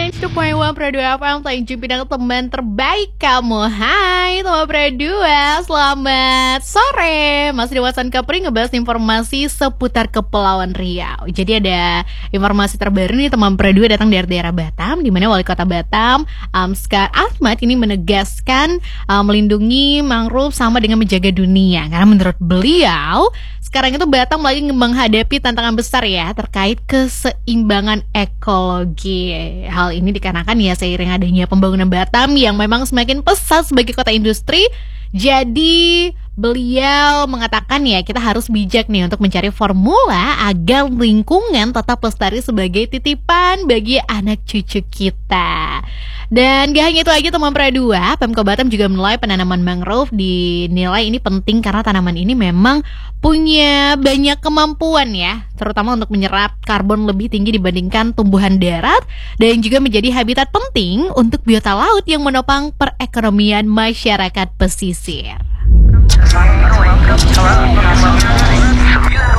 101.1 Pro 2 FM, Tanjung Pinang, teman terbaik kamu. Hai teman Pro 2, selamat sore. Masih di Wawasan Kapri ngebahas informasi seputar Kepulauan Riau. Jadi ada informasi terbaru nih teman Pro 2 datang dari daerah Batam, di mana Wali Kota Batam, Amskar Ahmad ini menegaskan melindungi mangrove sama dengan menjaga dunia. Karena menurut beliau, sekarang itu Batam lagi menghadapi tantangan besar ya terkait keseimbangan ekologi. Hal ini dikarenakan ya seiring adanya pembangunan Batam yang memang semakin pesat sebagai kota industri. Jadi beliau mengatakan ya kita harus bijak nih untuk mencari formula agar lingkungan tetap lestari sebagai titipan bagi anak cucu kita. Dan gak hanya itu aja teman Pro 2, Pemkab Batam juga menilai penanaman mangrove dinilai ini penting karena tanaman ini memang punya banyak kemampuan ya, terutama untuk menyerap karbon lebih tinggi dibandingkan tumbuhan darat dan juga menjadi habitat penting untuk biota laut yang menopang perekonomian masyarakat pesisir.